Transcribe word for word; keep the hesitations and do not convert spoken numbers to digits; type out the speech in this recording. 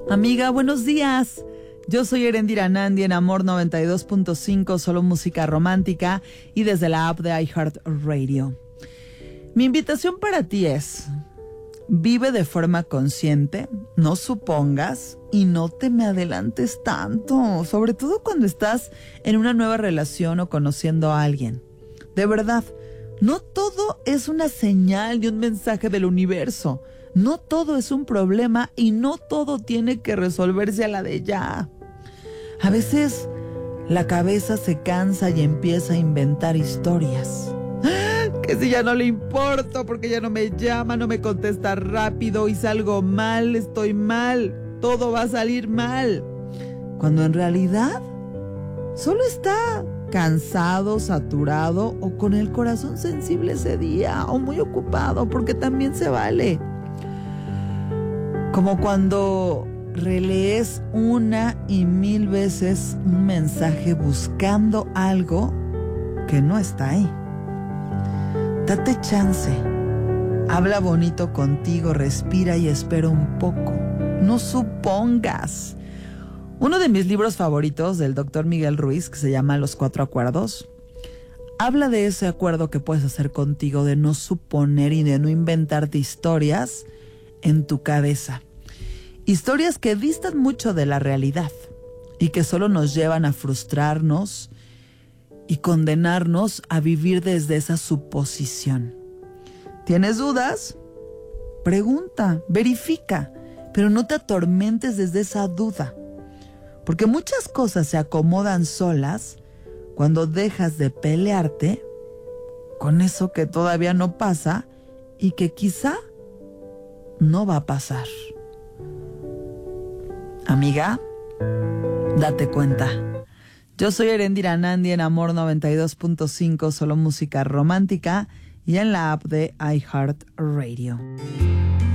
Amiga, buenos días. Yo soy Erendira Nandi en Amor noventa y dos punto cinco, solo música romántica y desde la app de iHeartRadio. Mi invitación para ti es: vive de forma consciente, no supongas y no te me adelantes tanto, sobre todo cuando estás en una nueva relación o conociendo a alguien. De verdad, no todo es una señal de un mensaje del universo. No todo es un problema y no todo tiene que resolverse a la de ya. A veces la cabeza se cansa y empieza a inventar historias. Que si ya no le importo porque ya no me llama, no me contesta rápido, hice algo mal, estoy mal, todo va a salir mal. Cuando en realidad solo está cansado, saturado o con el corazón sensible ese día o muy ocupado, porque también se vale. Como cuando relees una y mil veces un mensaje buscando algo que no está ahí. Date chance. Habla bonito contigo, respira y espera un poco. No supongas. Uno de mis libros favoritos del doctor Miguel Ruiz, que se llama Los Cuatro Acuerdos, habla de ese acuerdo que puedes hacer contigo de no suponer y de no inventarte historias en tu cabeza. Historias que distan mucho de la realidad y que solo nos llevan a frustrarnos y condenarnos a vivir desde esa suposición. ¿Tienes dudas? Pregunta, verifica, pero no te atormentes desde esa duda, porque muchas cosas se acomodan solas cuando dejas de pelearte con eso que todavía no pasa y que quizá no va a pasar. Amiga, date cuenta. Yo soy Erendira Nandi en Amor noventa y dos punto cinco, solo música romántica y en la app de iHeartRadio.